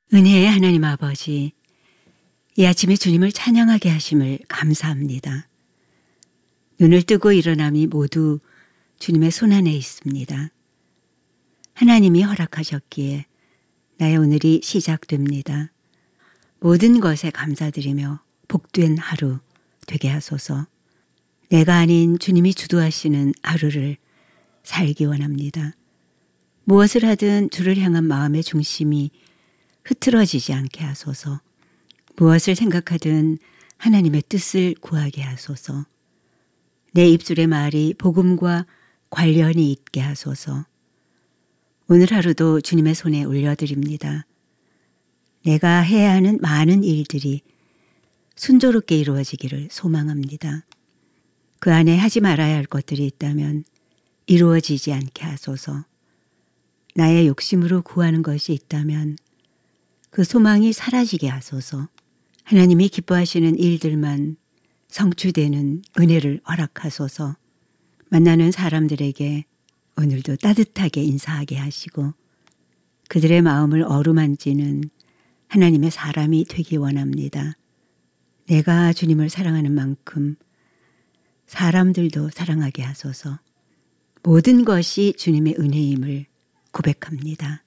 은혜의 하나님 아버지, 이 아침에 주님을 찬양하게 하심을 감사합니다. 눈을 뜨고 일어남이 모두 주님의 손안에 있습니다. 하나님이 허락하셨기에 나의 오늘이 시작됩니다. 모든 것에 감사드리며 복된 하루 되게 하소서. 내가 아닌 주님이 주도하시는 하루를 살기 원합니다. 무엇을 하든 주를 향한 마음의 중심이 흐트러지지 않게 하소서. 무엇을 생각하든 하나님의 뜻을 구하게 하소서. 내 입술의 말이 복음과 관련이 있게 하소서. 오늘 하루도 주님의 손에 올려드립니다. 내가 해야 하는 많은 일들이 순조롭게 이루어지기를 소망합니다. 그 안에 하지 말아야 할 것들이 있다면 이루어지지 않게 하소서. 나의 욕심으로 구하는 것이 있다면 그 소망이 사라지게 하소서. 하나님이 기뻐하시는 일들만 성취되는 은혜를 허락하소서. 만나는 사람들에게 오늘도 따뜻하게 인사하게 하시고 그들의 마음을 어루만지는 하나님의 사람이 되기 원합니다. 내가 주님을 사랑하는 만큼 사람들도 사랑하게 하소서. 모든 것이 주님의 은혜임을 고백합니다.